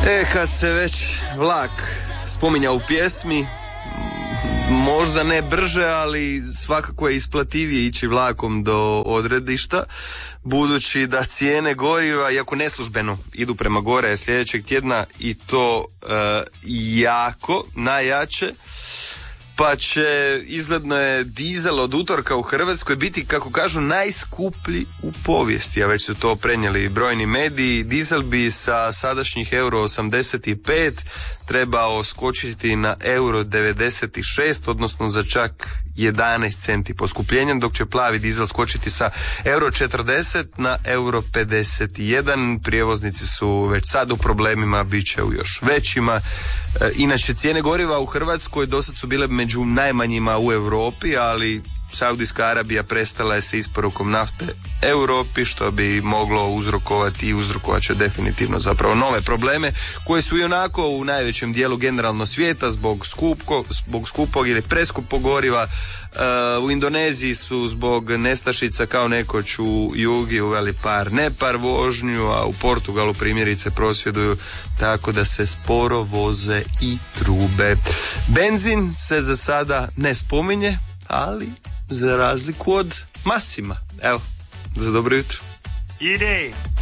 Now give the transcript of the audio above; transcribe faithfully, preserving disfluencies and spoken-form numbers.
E, kad se već vlak spominja u pjesmi, možda ne brže, ali svakako je isplativije ići vlakom do odredišta, budući da cijene goriva, iako neslužbeno, idu prema gore sljedećeg tjedna i to e, jako, najjače, pa će, izgledno je, dizel od utorka u Hrvatskoj biti, kako kažu, najskuplji u povijesti, a već su to prenijeli brojni mediji. Dizel bi sa sadašnjih euro osamdeset pet trebao skočiti na euro devedeset šest, odnosno za čak jedanaest centi poskupljenja, dok će plavi dizel skočiti sa euro četrdeset na euro pedeset jedan. Prijevoznici su već sad u problemima, bit će u još većima. E, inače, cijene goriva u Hrvatskoj dosad su bile među najmanjima u Europi, ali Saudijska Arabija prestala je sa isporukom nafte Europi, što bi moglo uzrokovati i uzrokovat će definitivno zapravo nove probleme koje su i onako u najvećem dijelu generalno svijeta zbog, skupko, zbog skupog ili preskupog goriva. Uh, u Indoneziji su zbog nestašica kao nekoć u Jugi uveli par nepar vožnju, a u Portugalu primjerice prosvjeduju tako da se sporo voze i trube. Benzin se za sada ne spominje, ali za razliku od Massima. Evo, za dobro jutro. Ide!